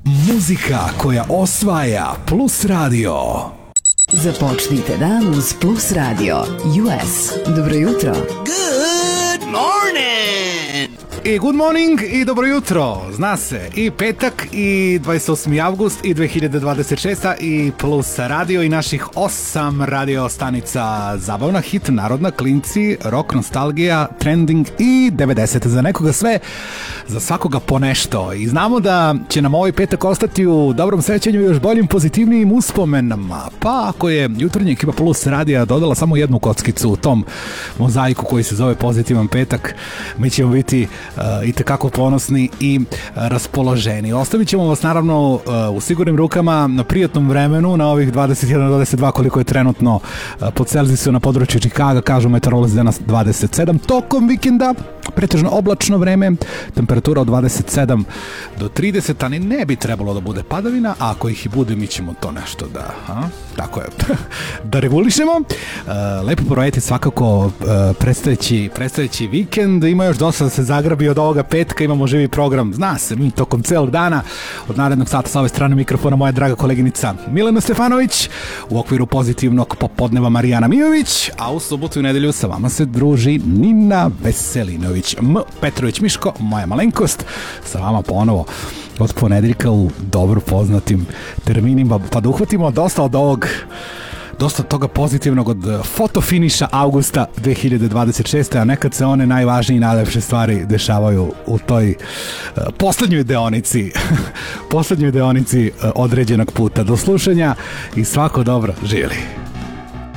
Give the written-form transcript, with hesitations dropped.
Muzika koja osvaja Plus Radio. Započnite dan uz Plus Radio US. Dobro jutro. Good morning! I good morning i dobro jutro. Zna se, i petak i 28. avgust i 2026. i Plus Radio i naših 8 radio stanica. Zabavna, hit, narodna, klinci, rock, nostalgija, trending i 90. Za nekoga sve, za svakoga po nešto. I znamo da će nam ovaj petak ostati u dobrom sećanju i još boljim, pozitivnijim uspomenama. Pa ako je jutarnja ekipa Plus Radija dodala samo jednu kockicu u tom mozaiku koji se zove pozitivan petak, mi ćemo biti itekako ponosni i raspoloženi. Ostavit ćemo vas naravno u sigurnim rukama na prijatnom vremenu, na ovih 21-22 koliko je trenutno po Celzijusu na području Čikaga, kažu meteorolozi danas 27. Tokom vikenda pretežno oblačno vreme, temperatura od 27 do 30, ali ne bi trebalo da bude padavina, a ako ih i bude, mi ćemo to nešto tako je, da regulišemo. Lepo provedite svakako predstojeći vikend, ima još dosta da se zagrabi od ovoga petka, imamo živi program, zna se, mi tokom celog dana, od narednog sata sa ove strane mikrofona moja draga koleginica Milena Stefanović, u okviru pozitivnog popodneva Marijana Mijović, a u subotu i nedelju sa vama se druži Nina Veselinović, Petrović Miško, moja malenkost, sa vama ponovo od ponedeljka u dobro poznatim terminima, pa da uhvatimo dosta toga pozitivnog od fotofiniša avgusta 2026. A nekad se one najvažnije i najlepše stvari dešavaju u toj poslednjoj deonici određenog puta. Do slušanja i svako dobro, živjeli!